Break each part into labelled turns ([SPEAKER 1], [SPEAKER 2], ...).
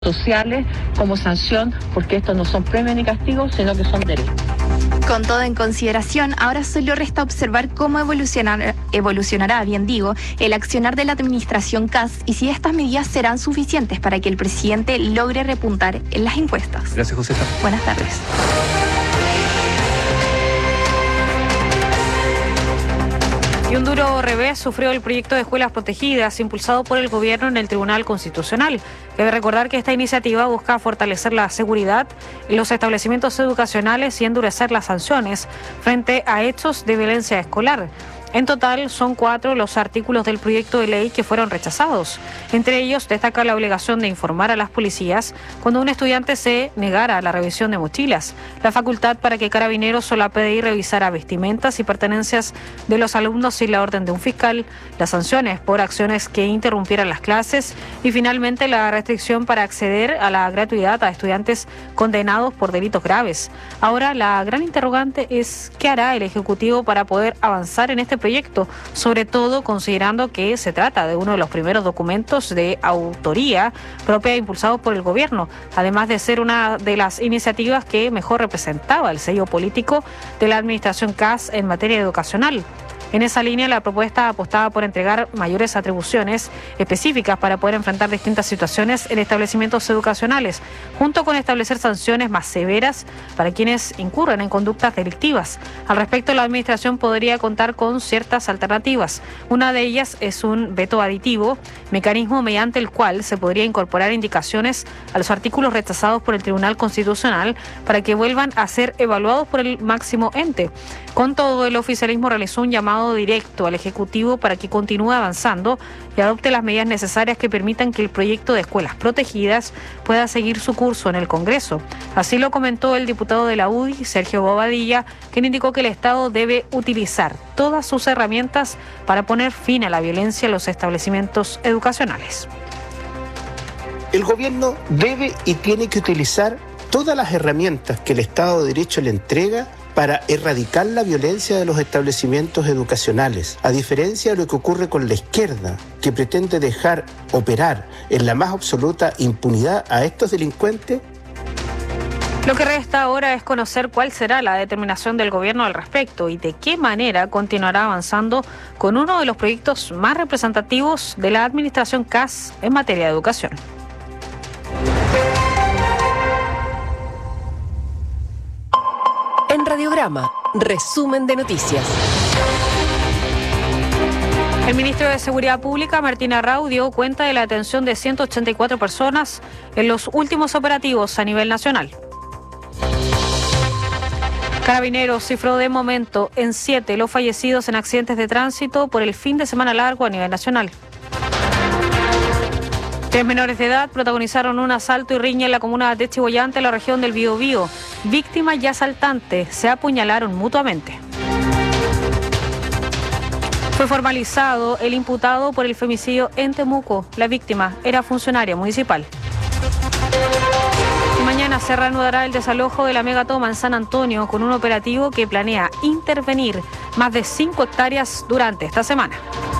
[SPEAKER 1] sociales como sanción, porque estos no son premios ni castigos, sino que son derechos.
[SPEAKER 2] Con todo en consideración, ahora solo resta observar cómo evolucionará, el accionar de la administración CAS y si estas medidas serán suficientes para que el presidente logre repuntar en las encuestas.
[SPEAKER 3] Gracias, Josefa.
[SPEAKER 2] Buenas tardes.
[SPEAKER 4] Y un duro revés sufrió el proyecto de escuelas protegidas impulsado por el gobierno en el Tribunal Constitucional. Debe recordar que esta iniciativa busca fortalecer la seguridad en los establecimientos educacionales y endurecer las sanciones frente a hechos de violencia escolar. En total, son 4 los artículos del proyecto de ley que fueron rechazados. Entre ellos, destaca la obligación de informar a las policías cuando un estudiante se negara a la revisión de mochilas, la facultad para que Carabineros solape y revisara vestimentas y pertenencias de los alumnos sin la orden de un fiscal, las sanciones por acciones que interrumpieran las clases y finalmente la restricción para acceder a la gratuidad a estudiantes condenados por delitos graves. Ahora, la gran interrogante es ¿qué hará el Ejecutivo para poder avanzar en este proyecto, sobre todo considerando que se trata de uno de los primeros documentos de autoría propia impulsados por el gobierno, además de ser una de las iniciativas que mejor representaba el sello político de la administración CAS en materia educacional? En esa línea, la propuesta apostaba por entregar mayores atribuciones específicas para poder enfrentar distintas situaciones en establecimientos educacionales, junto con establecer sanciones más severas para quienes incurren en conductas delictivas. Al respecto, la Administración podría contar con ciertas alternativas. Una de ellas es un veto aditivo, mecanismo mediante el cual se podría incorporar indicaciones a los artículos rechazados por el Tribunal Constitucional para que vuelvan a ser evaluados por el máximo ente. Con todo, el oficialismo realizó un llamado directo al Ejecutivo para que continúe avanzando y adopte las medidas necesarias que permitan que el proyecto de escuelas protegidas pueda seguir su curso en el Congreso. Así lo comentó el diputado de la UDI, Sergio Bobadilla, quien indicó que el Estado debe utilizar todas sus herramientas para poner fin a la violencia en los establecimientos educacionales.
[SPEAKER 5] El gobierno debe y tiene que utilizar todas las herramientas que el Estado de Derecho le entrega para erradicar la violencia de los establecimientos educacionales, a diferencia de lo que ocurre con la izquierda, que pretende dejar operar en la más absoluta impunidad a estos delincuentes.
[SPEAKER 4] Lo que resta ahora es conocer cuál será la determinación del gobierno al respecto y de qué manera continuará avanzando con uno de los proyectos más representativos de la administración CAS en materia de educación.
[SPEAKER 6] En Radiograma, resumen de noticias.
[SPEAKER 4] El ministro de Seguridad Pública, Martín Arrau, dio cuenta de la detención de 184 personas en los últimos operativos a nivel nacional. Carabineros cifró de momento en 7 los fallecidos en accidentes de tránsito por el fin de semana largo a nivel nacional. 3 menores de edad protagonizaron un asalto y riña en la comuna de Chiboyante, en la región del Biobío. Víctima y asaltante se apuñalaron mutuamente. Fue formalizado el imputado por el femicidio en Temuco. La víctima era funcionaria municipal. Y mañana se reanudará el desalojo de la megatoma en San Antonio con un operativo que planea intervenir más de 5 hectáreas durante esta semana.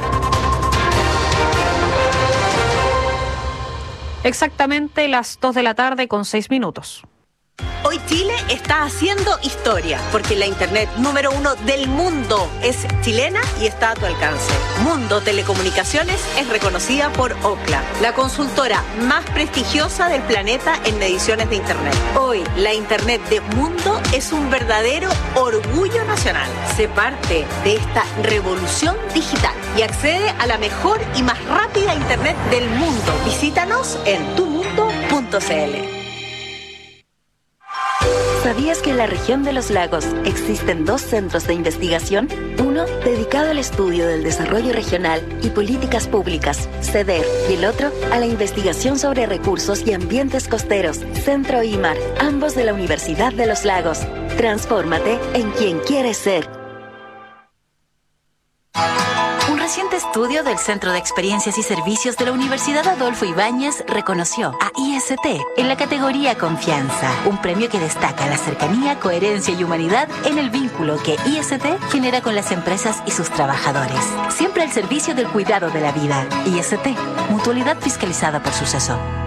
[SPEAKER 4] Exactamente las 2 de la tarde con 6 minutos.
[SPEAKER 7] Hoy Chile está haciendo historia, porque la internet número 1 del mundo es chilena y está a tu alcance. Mundo Telecomunicaciones es reconocida por Ookla, la consultora más prestigiosa del planeta en mediciones de internet. Hoy, la internet de Mundo es un verdadero orgullo nacional. Sé parte de esta revolución digital y accede a la mejor y más rápida internet del mundo. Visítanos en tumundo.cl.
[SPEAKER 8] ¿Sabías que en la región de los lagos existen 2 centros de investigación? Uno dedicado al estudio del desarrollo regional y políticas públicas, CEDER, y el otro a la investigación sobre recursos y ambientes costeros, Centro IMAR, ambos de la Universidad de los Lagos. Transfórmate en quien quieres ser.
[SPEAKER 9] Un reciente estudio del Centro de Experiencias y Servicios de la Universidad Adolfo Ibáñez reconoció a IST en la categoría Confianza, un premio que destaca la cercanía, coherencia y humanidad en el vínculo que IST genera con las empresas y sus trabajadores. Siempre al servicio del cuidado de la vida. IST, mutualidad fiscalizada por Suceso.